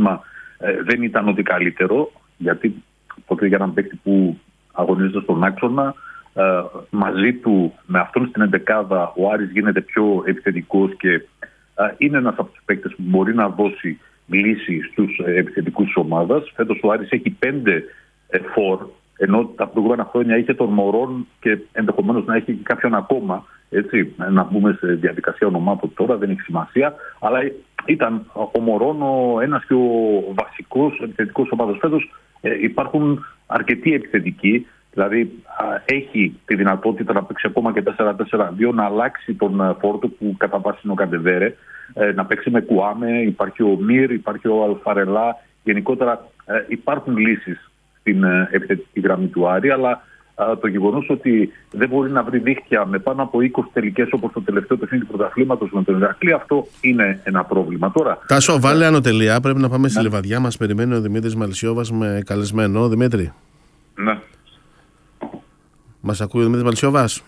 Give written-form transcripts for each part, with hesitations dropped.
ξεκίνημα δεν ήταν ότι καλύτερο, γιατί ποτέ για έναν παίκτη που αγωνίζεται στον άξονα, μαζί του με αυτόν στην εντεκάδα ο Άρης γίνεται πιο επιθετικός και είναι ένας από τους παίκτες που μπορεί να δώσει λύση στους επιθετικούς της ομάδας. Φέτος ο Άρης έχει 5 φορ, ενώ τα προηγούμενα χρόνια είχε τον Μωρόν και ενδεχομένως να έχει και κάποιον ακόμα. Έτσι, να μπούμε σε διαδικασία ονομάτων τώρα, δεν έχει σημασία. Αλλά ήταν ο Μωρόν ένας και ο βασικός επιθετικός ομάδας. Φέτος υπάρχουν αρκετοί επιθετικοί. Δηλαδή έχει τη δυνατότητα να παίξει ακόμα και 4-4-2, να αλλάξει τον φόρτο που κατά βάση είναι ο Καντεβέρε, να παίξει με Κουάμε, υπάρχει ο Μύρ, υπάρχει ο Αλφαρελά. Γενικότερα υπάρχουν λύσεις στην επιθετική γραμμή του Άρη, αλλά το γεγονός ότι δεν μπορεί να βρει δίχτυα με πάνω από 20 τελικές όπως το τελευταίο παιχνίδι του πρωταθλήματος με τον Ηρακλή, αυτό είναι ένα πρόβλημα. Τώρα, Τάσο, βάλε ανωτελεία. Πρέπει να πάμε στη Λιβαδιά. Μας περιμένει ο Δημήτρης Μαλισσιόβας με καλεσμένο. Δημήτρη. Ναι. Μας ακούει ο Δημήτρης Μαλισσιόβας?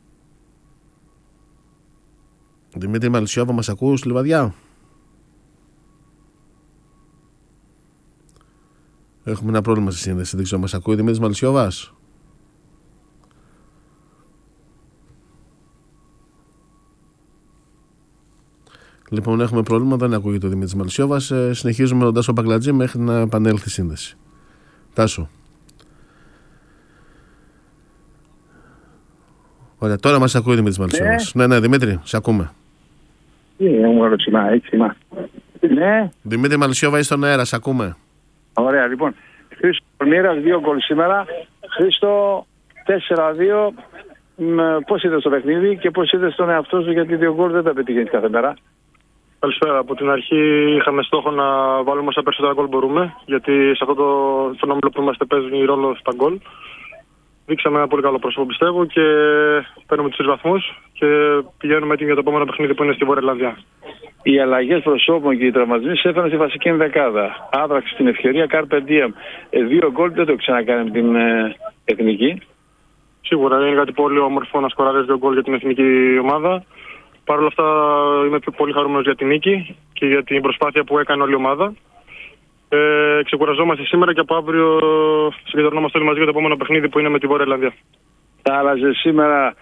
Δημήτρη Μαλισσιόβα, μας ακούς στη Λιβαδιά? Έχουμε ένα πρόβλημα στη σύνδεση. Δεν ξέρω, μας ακούει ο Δημήτρης Μαλισσιόβας? Λοιπόν, έχουμε πρόβλημα, δεν ακούγεται ο Δημήτρης Μαλισσιόβας. Συνεχίζουμε με τον Τάσο Μπαγκλατζή μέχρι να επανέλθει η σύνδεση. Τάσο. Ωραία, τώρα μας ακούει ο Δημήτρης Μαλισσιόβας. Ναι, Δημήτρη, σε ακούμε. Ναι. Δημήτρη Μαλισσιόβα, είσαι στον αέρα, σε ακούμε. Ωραία, λοιπόν. Χρήστο Κορνήρας, 2 γκολ σήμερα. Χρήστο, 4-2. Πώς είδες το παιχνίδι και πώς είδες τον εαυτό σου, γιατί 2 γκολ δεν τα πετύχαινες κάθε μέρα? Καλησπέρα. Από την αρχή είχαμε στόχο να βάλουμε όσα περισσότερα γκολ μπορούμε, γιατί σε αυτό το όμιλο που είμαστε παίζει ρόλο στα γκολ. Δείξαμε ένα πολύ καλό πρόσωπο, πιστεύω, και παίρνουμε τους 3 βαθμούς και πηγαίνουμε έτοιμοι για το επόμενο παιχνίδι που είναι στη Βόρεια Ιρλανδία. Οι αλλαγές προσώπων και οι τραυματισμοί σε έφεραν στη βασική ενδεκάδα. Άδραξε την ευκαιρία, Carpe Diem. 2 γκολ δεν το ξανακάνει με την εθνική. Σίγουρα είναι κάτι πολύ όμορφο να σκοράρεις 2 γκολ για την εθνική ομάδα. Παρ' όλα αυτά είμαι πολύ χαρούμενος για την νίκη και για την προσπάθεια που έκανε όλη η ομάδα. Ξεκουραζόμαστε σήμερα και από αύριο συγκεντρωνόμαστε όλοι μαζί για το επόμενο παιχνίδι που είναι με τη Βόρεια Ιρλανδία. Θα άλλαζε σήμερα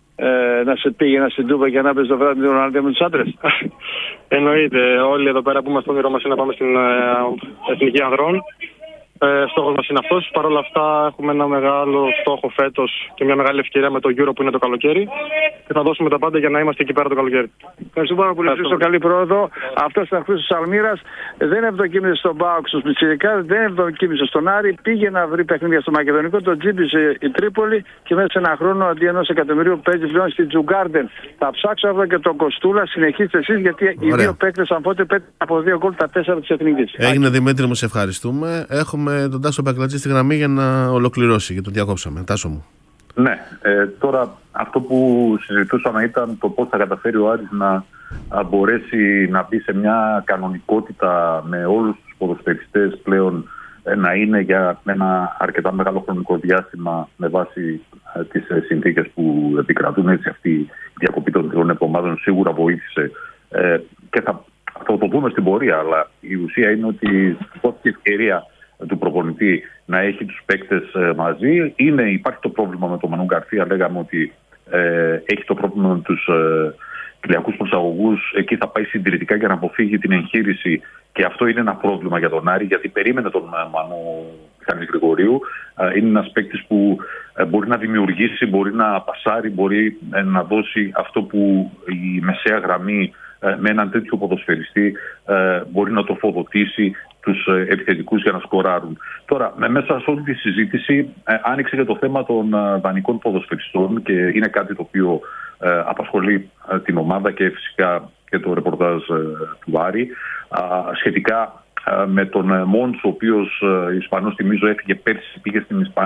να σε πήγαινα στην Τούμπα και να πες το βράδυ την Ολλανδία με τους άντρες? Εννοείται. Όλοι εδώ πέρα που είμαστε, το όνειρό μας είναι να πάμε στην Εθνική Ανδρών. Στόχος μας είναι αυτός. Παρ' όλα αυτά έχουμε ένα μεγάλο στόχο φέτος και μια μεγάλη ευκαιρία με το Euro που είναι το καλοκαίρι και θα δώσουμε τα πάντα για να είμαστε εκεί πέρα το καλοκαίρι. Ευχαριστώ πάρα πολύ. Ευχαριστώ. Καλή πρόοδο. Αυτός ήταν Χρήστος Αλμύρας. Δεν ευδοκίμησε στον ΠΑΟΚ στους Πιτσιρικάδες, δεν ευδοκίμησε στον Άρη. Πήγε να βρει παιχνίδια στο Μακεδονικό, τον τζίπησε η Τρίπολη και μέσα σε ένα χρόνο αντί 1 εκατομμυρίου παίζει πλέον στη Τζουγκάρντεν. Θα ψάξω αύριο και τον Κοστούλα. Συνεχίστε εσείς, γιατί οι 2 παίκτες αν πότε παίρνουν από 2 γκολ τα 4 της εθνικής. Έγινε, Δημήτρη μου, σε ευχαριστούμε. Έχουμε τον Τάσο Μπαγκλατζή στη γραμμή για να ολοκληρώσει και τον διακόψαμε. Τάσο μου. Ναι, τώρα αυτό που συζητούσαμε ήταν το πώς θα καταφέρει ο Άρης να μπορέσει να μπει σε μια κανονικότητα με όλους τους ποδοσφαιριστές πλέον, να είναι για ένα αρκετά μεγάλο χρονικό διάστημα με βάση τις συνθήκες που επικρατούν. Έτσι, αυτή η διακοπή των 3 εβδομάδων σίγουρα βοήθησε και θα το δούμε στην πορεία, αλλά η ουσία είναι ότι δόθηκε ευκαιρία του προπονητή να έχει τους παίκτες μαζί. Υπάρχει το πρόβλημα με τον Μανού Γκαρσία, λέγαμε ότι έχει το πρόβλημα με τους κυλιακούς προσαγωγούς. Εκεί θα πάει συντηρητικά για να αποφύγει την εγχείρηση και αυτό είναι ένα πρόβλημα για τον Άρη, γιατί περίμενε τον Μανού Γρηγορίου. Είναι ένας παίκτης που μπορεί να δημιουργήσει, μπορεί να πασάρει, μπορεί να δώσει αυτό που η μεσαία γραμμή με έναν τέτοιο ποδοσφαιριστή μπορεί να τροφοδοτήσει τους επιθετικούς για να σκοράρουν. Τώρα, μέσα σε όλη τη συζήτηση άνοιξε και το θέμα των δανεικών ποδοσφαιριστών και είναι κάτι το οποίο απασχολεί την ομάδα και φυσικά και το ρεπορτάζ του Άρη. Σχετικά με τον Μόντς, ο οποίος Ισπανός, θυμίζω, έφυγε πέρσι, πήγε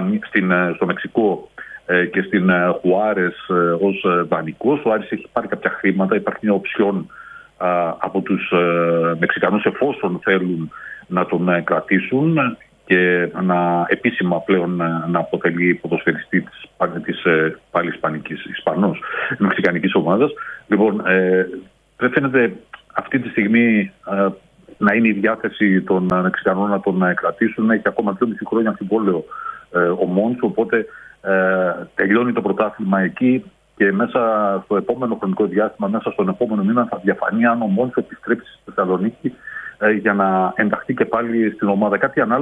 στο Μεξικό και στην Χουάρες ως δανεικός. Ο Άρης έχει πάρει κάποια χρήματα, υπάρχει μια οψιόν από τους Μεξικανούς εφόσον θέλουν να τον κρατήσουν και επίσημα πλέον να αποτελεί ποδοσφαιριστή της πάλι Ισπανός μεξικανικής ομάδας. Λοιπόν, δεν φαίνεται αυτή τη στιγμή να είναι η διάθεση των Μεξικανών να τον κρατήσουν. Έχει ακόμα 2,5 χρόνια αμφιβόλαιο ο Μόντσο, οπότε τελειώνει το πρωτάθλημα εκεί και μέσα στο επόμενο χρονικό διάστημα, μέσα στον επόμενο μήνα, θα διαφανεί αν ο Μόντσο επιστρέψει στη Θεσσαλονίκη για να ενταχθεί και πάλι στην ομάδα. Κάτι ανάλογο